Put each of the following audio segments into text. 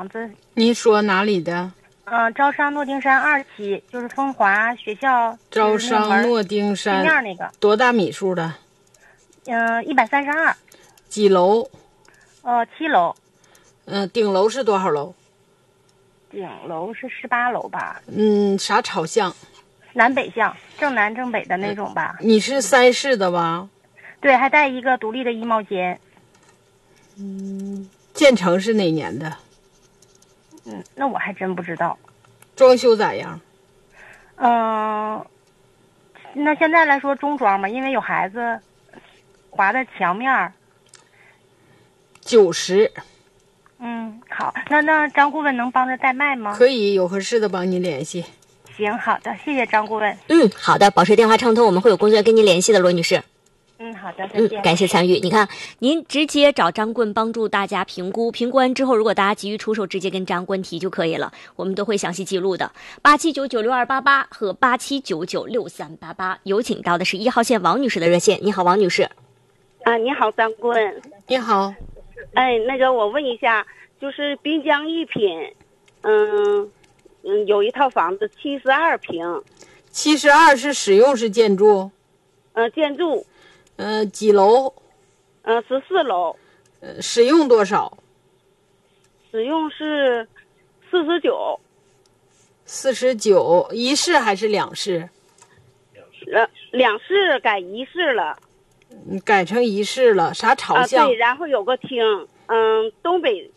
房子。 您说哪里的？ 招商诺丁山2期，就是风华学校。 招商诺丁山对面那个。 多大米数的 ？132。 几楼 ？7楼。 顶楼是多少楼？ 顶楼是18楼吧。 啥朝向？ 南北向，正南正北的那种吧。 你是3室的吧？ 对，还带一个独立的衣帽间。 建成是哪年的？ 那我还真不知道。 装修咋样？ 那现在来说中装嘛，因为有孩子，划的墙面。 90。 好，那张顾问能帮着代卖吗？ 可以，有合适的帮你联系。 行，好的，谢谢张顾问。 好的，保持电话畅通，我们会有工作人员跟您联系的，罗女士。 好的，再见。 感谢参与。你看，您直接找张顾问帮助大家评估，评估完之后，如果大家急于出手，直接跟张顾问提就可以了，我们都会详细记录的。87996288和87996388，有请到的是1号线王女士的热线。你好，王女士。 你好，张顾问。 你好。 那个我问一下，就是滨江一品，有一套房子72平。 72是使用是建筑？ 建筑。 几楼 ？14楼。 使用多少？ 使用是49。 49，一室还是2室 ？2室改1室了。 改成1室了，啥朝向？ 对，然后有个厅，东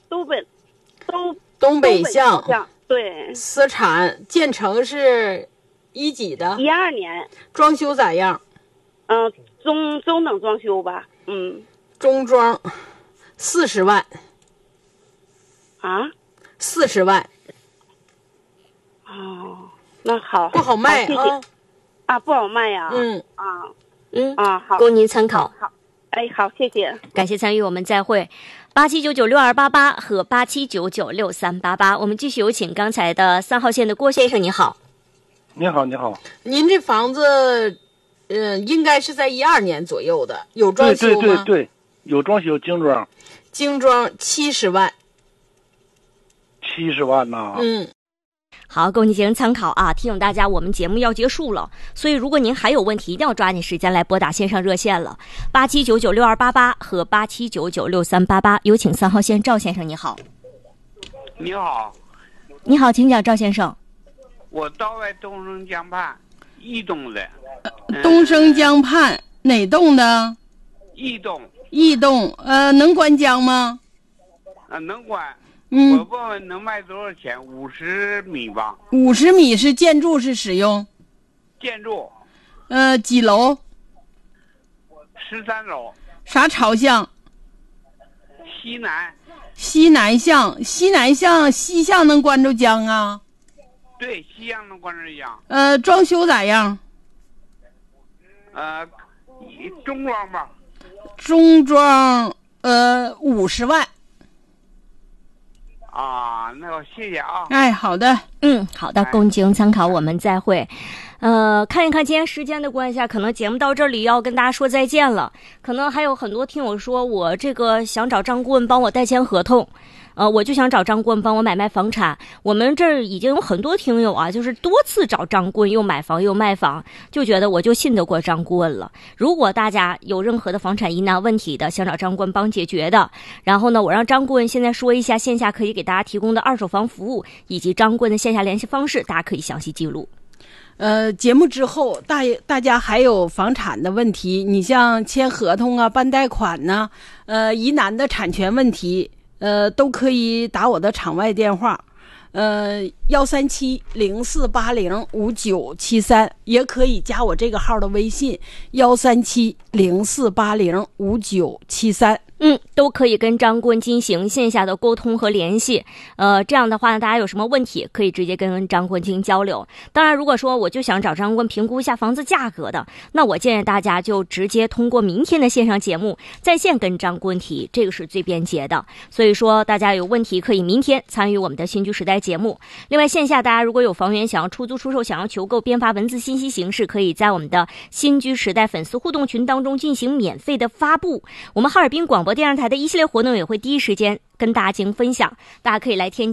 北向，对。 私产，建成是1几的 ？12年。 装修咋样？ 中等装修吧。 中装，40万。40万。 那好。 不好卖啊。不好卖呀。好， 供您参考。 好，好，谢谢， 感谢参与，我们再会。87996288和87996388，我们继续有请刚才的3号线的郭先生，你好。 你好，你好。 您这房子，应该是在12年左右的，有装修吗？ 对，有装修，精装。 精装70万。 70万呐。 好，供您进行参考啊！提醒大家，我们节目要结束了，所以如果您还有问题，一定要抓紧时间来拨打线上热线了，87996288和87996388。有请3号线赵先生，你好。 你好。 你好，请讲，赵先生。 我道外东升江畔一栋的。 东升江畔哪栋的？ 一栋。 能关江吗？ 能关。我问问能卖多少钱？50米吧。 50米是建筑是使用？ 建筑。 几楼 ？13楼。 啥朝向？ 西南。 西南向，西向能关着江啊？ 对，西向能关着江。 装修咋样？ 中装吧。 中装50万。 那我谢谢啊。 好的。 好的，供您参考，我们再会。看一看今天时间的关系，可能节目到这里要跟大家说再见了。可能还有很多听友说，我这个想找张顾问帮我代签合同，我就想找张顾问帮我买卖房产。我们这儿已经有很多听友啊，就是多次找张顾问，又买房又卖房，就觉得我就信得过张顾问了。如果大家有任何的房产疑难问题的，想找张顾问帮解决的，然后呢，我让张顾问现在说一下线下可以给大家提供的2手房服务，以及张顾问的线下联系方式，大家可以详细记录。 节目之后，大家还有房产的问题，你像签合同啊、办贷款呢，疑难的产权问题，都可以打我的场外电话，13704805973，也可以加我这个号的微信13704805973。 都可以跟张顾问进行线下的沟通和联系。这样的话呢，大家有什么问题可以直接跟张顾问进行交流。当然，如果说我就想找张顾问评估一下房子价格的，那我建议大家就直接通过明天的线上节目在线跟张顾问提，这个是最便捷的。所以说，大家有问题可以明天参与我们的新居时代节目。另外，线下大家如果有房源想要出租出售、想要求购，编发文字信息形式，可以在我们的新居时代粉丝互动群当中进行免费的发布。我们哈尔滨广播电视台的一系列活动也会第一时间跟大家进行分享，大家可以来添加